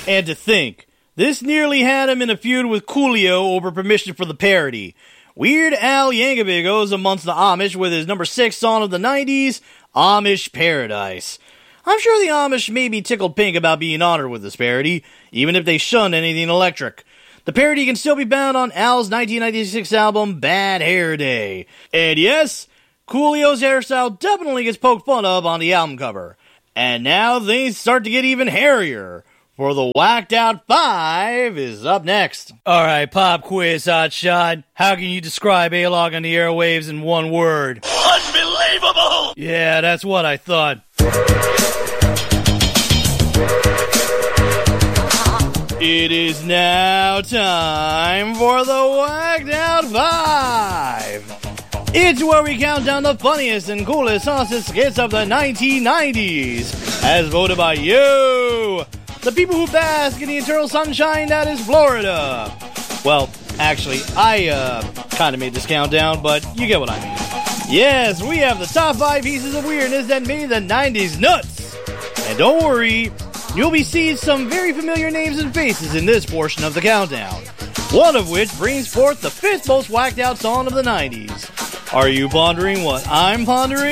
And to think, this nearly had him in a feud with Coolio over permission for the parody. Weird Al Yankovic goes amongst the Amish with his number 6 song of the 90s, Amish Paradise. I'm sure the Amish may be tickled pink about being honored with this parody, even if they shun anything electric. The parody can still be found on Al's 1996 album, Bad Hair Day. And yes, Coolio's hairstyle definitely gets poked fun of on the album cover. And now things start to get even hairier, for the Whacked Out 5 is up next. Alright, pop quiz, hotshot. How can you describe A-Log on the airwaves in one word? Unbelievable! Yeah, that's what I thought. It is now time for the Whacked Out 5. It's where we count down the funniest and coolest sauces skits of the 1990s, as voted by you, the people who bask in the eternal sunshine that is Florida. Well, actually, I kind of made this countdown, but you get what I mean. Yes, we have the top 5 pieces of weirdness that made the 90s nuts. And don't worry, you'll be seeing some very familiar names and faces in this portion of the countdown, one of which brings forth the 5th most whacked out song of the 90s. Are you pondering what I'm pondering?